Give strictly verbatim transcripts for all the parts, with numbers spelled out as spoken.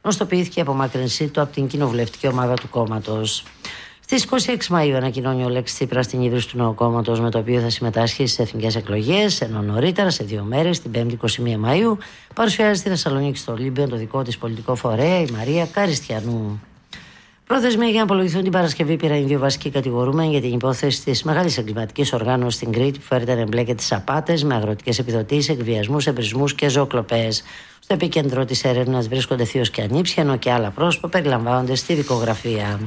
γνωστοποιήθηκε η απομάκρυνσή του από την κοινοβουλευτική ομάδα του κόμματος. Στις είκοσι έξι Μαΐου ανακοινώνει ο Αλέξης Τσίπρας την ίδρυση του νέου κόμματος, με το οποίο θα συμμετάσχει στις εθνικές εκλογές, ενώ νωρίτερα, σε δύο μέρες, την πέμπτη είκοσι μία Μαΐου, παρουσιάζει στη Θεσσαλονίκη στο Ολύμπιο το δικό της πολιτικό φορέα, η Μαρία Καριστιανού. Προθεσμία για να απολογηθούν την Παρασκευή πήραν οι δύο βασικοί κατηγορούμενοι για την υπόθεση της μεγάλης εγκληματικής οργάνωσης στην Κρήτη, που φέρεται να εμπλέκεται στις απάτες με αγροτικές επιδοτήσεις, εκβιασμούς, εμπρισμούς και ζωοκλοπές. Στο επίκεντρο της έρευνας βρίσκονται θείος και ανήψια, ενώ και άλλα πρόσωπα περιλαμβάνονται στη δικογραφία.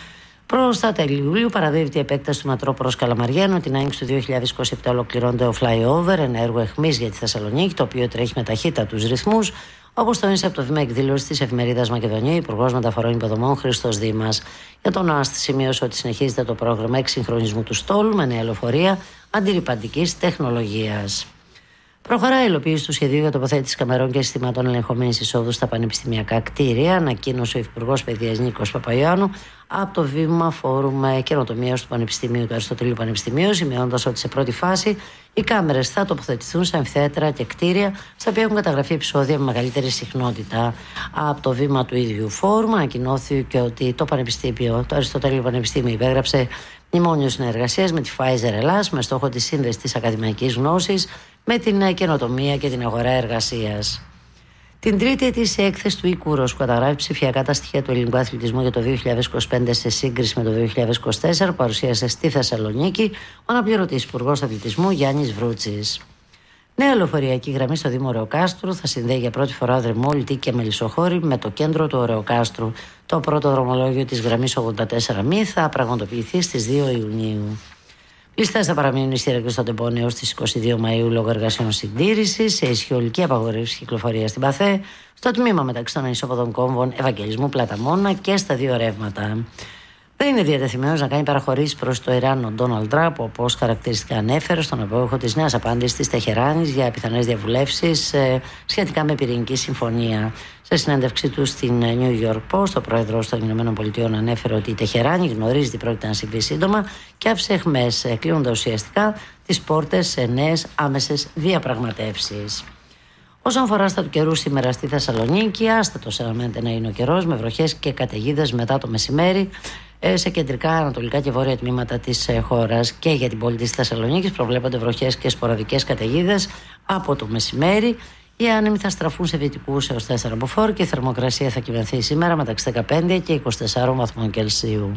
Προς τα τέλη Ιουλίου παραδίδεται η επέκταση του μετρό προς Καλαμαριά, ενώ την άνοιξη του δύο χιλιάδες είκοσι επτά ολοκληρώνεται ο flyover, ένα έργο αιχμής για τη Θεσσαλονίκη, το οποίο τρέχει με ταχύτατους ρυθμούς, όπως τόνισε από το βήμα εκδήλωση της εφημερίδας Μακεδονία ο Υπουργός Μεταφορών Υποδομών Χρήστος Δήμας. Για τον ΑΣΤ σημείωσε ότι συνεχίζεται το πρόγραμμα εξυγχρονισμού του στόλου με νέα λεωφορεία αντιρρυπαντικής τεχνολογίας. Προχωράει η υλοποίηση του σχεδίου για τοποθέτηση καμερών και συστημάτων ελεγχομένης εισόδου στα πανεπιστημιακά κτίρια, ανακοίνωσε ο Υπουργός Παιδείας Νίκος Παπαϊωάννου από το Βήμα Φόρουμ Καινοτομίας του Πανεπιστημίου του Αριστοτελείου Πανεπιστημίου, σημειώνοντας ότι σε πρώτη φάση οι κάμερες θα τοποθετηθούν σε αμφιθέατρα και κτίρια στα οποία έχουν καταγραφεί επεισόδια με μεγαλύτερη συχνότητα. Από το βήμα του ίδιου φόρουμ ανακοινώθηκε ότι το Πανεπιστήμιο, το Αριστοτελείου Πανεπιστήμιο, υπέγραψε μνημόνιο συνεργασίας με τη Pfizer Ελλάς με στόχο τη σύνδεση της ακαδημαϊκής γνώσης με την καινοτομία και την αγορά εργασίας. Την τρίτη ετήσια έκθεση του Ίκουρος, που καταγράφει ψηφιακά τα στοιχεία του ελληνικού αθλητισμού για το δύο χιλιάδες είκοσι πέντε σε σύγκριση με το δύο χιλιάδες είκοσι τέσσερα, παρουσίασε στη Θεσσαλονίκη ο αναπληρωτής Υπουργός Αθλητισμού Γιάννης Βρούτσης. Νέα λεωφορειακή γραμμή στο Δήμο Ωρεοκάστρου θα συνδέει για πρώτη φορά Δρεμό, Λυτή και Μελισσοχώρη με το κέντρο του Ωρεοκάστρου. Το πρώτο δρομολόγιο της γραμμής ογδόντα τέσσερα μη θα πραγματοποιηθεί στις δύο Ιουνίου. Κλειστές θα παραμείνουν οι σύραγγες στο Τεμπόνι έως τις είκοσι δύο Μαΐου λόγω εργασιών συντήρησης, σε ισχυολική απαγορεύση κυκλοφορία στην Παθέ, στο τμήμα μεταξύ των ανισόποδων κόμβων Ευαγγελισμού Πλαταμόνα και στα δύο ρεύματα. Δεν είναι διατεθειμένος να κάνει παραχωρήσεις προς το Ιράν ο Ντόναλντ Τραμπ, όπως χαρακτηριστικά ανέφερε στον απόϊχο της νέας απάντησης της Τεχεράνης για πιθανές διαβουλεύσεις ε, σχετικά με πυρηνική συμφωνία. Σε συνέντευξή του στην New York Post, ο πρόεδρος των ΗΠΑ ανέφερε ότι η Τεχεράνη γνωρίζει τι πρόκειται να συμβεί σύντομα και άφησε αιχμές, κλείνοντας ουσιαστικά τις πόρτες σε νέες άμεσες διαπραγματεύσεις. Όσον αφορά στα του καιρού σήμερα στη Θεσσαλονίκη, άστατος αναμένεται να είναι ο καιρός, με βροχές και καταιγίδες μετά το μεσημέρι σε κεντρικά, ανατολικά και βόρεια τμήματα της χώρας. Και για την πόλη της Θεσσαλονίκης προβλέπονται βροχές και σποραδικές καταιγίδες από το μεσημέρι. Οι άνεμοι θα στραφούν σε δυτικούς έως τέσσερα μποφόρ και η θερμοκρασία θα κυμανθεί σήμερα μεταξύ δεκαπέντε και είκοσι τέσσερα βαθμών Κελσίου.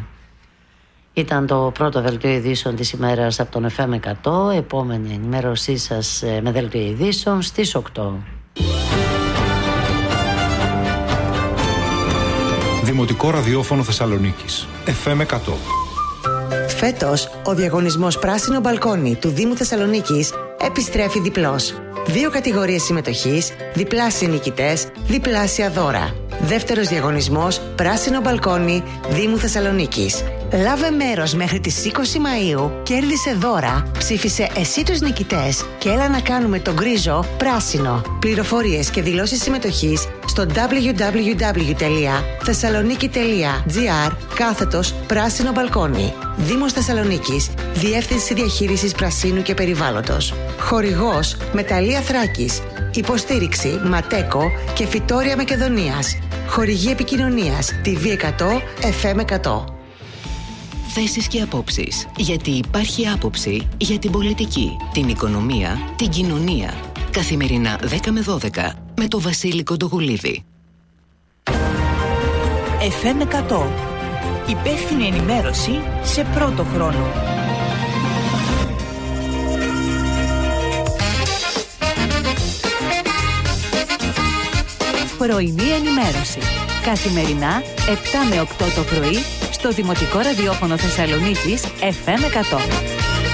Ήταν το πρώτο δελτίο ειδήσεων της ημέρας από τον εφ εμ εκατό. Επόμενη ενημέρωσή σας με δελτίο ειδήσεων στις οκτώ. Δημοτικό Ραδιόφωνο Θεσσαλονίκης, εφ εμ εκατό. Φέτος, ο διαγωνισμός Πράσινο Μπαλκόνι του Δήμου Θεσσαλονίκης επιστρέφει διπλός. Δύο κατηγορίες συμμετοχής, διπλάσιοι νικητές, διπλάσια δώρα. Δεύτερος διαγωνισμός Πράσινο Μπαλκόνι Δήμου Θεσσαλονίκης. Λάβε μέρος μέχρι τις είκοσι Μαΐου, κέρδισε δώρα, ψήφισε εσύ τους νικητές και έλα να κάνουμε τον γκρίζο πράσινο. Πληροφορίες και δηλώσεις συμμετοχής στο double-u double-u double-u τελεία θεσσαλονίκη τελεία τζι άρ κάθετος πράσινο μπαλκόνι. Δήμος Θεσσαλονίκης, Διεύθυνση Διαχείρισης Πρασίνου και Περιβάλλοντος. Χορηγός Μεταλλεία Θράκης. Υποστήριξη Ματέκο και Φυτόρια Μακεδονίας. Χορηγή επικοινωνίας τι βι εκατό εφ εμ εκατό. Θέσεις και απόψεις. Γιατί υπάρχει άποψη για την πολιτική, την οικονομία, την κοινωνία. Καθημερινά δέκα με δώδεκα με το Βασίλη Κοντογουλίδη. εφ εμ εκατό. Υπεύθυνη ενημέρωση σε πρώτο χρόνο. Πρωινή ενημέρωση. Καθημερινά επτά με οκτώ το πρωί στο Δημοτικό Ραδιόφωνο Θεσσαλονίκης εφ εμ εκατό.